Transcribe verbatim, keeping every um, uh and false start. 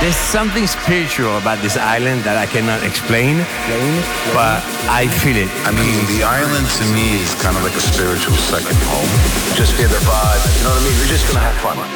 There's something spiritual about this island that I cannot explain, but I feel it. I mean, the island to me is kind of like a spiritual second home. Just feel the vibe. You know what I mean? We're just gonna have fun.